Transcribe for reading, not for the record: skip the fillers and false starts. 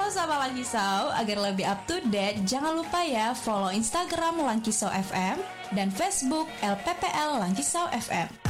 Halo Sobat Lankisau, agar lebih up to date, jangan lupa ya follow Instagram Lankisau FM dan Facebook LPPL Lankisau FM.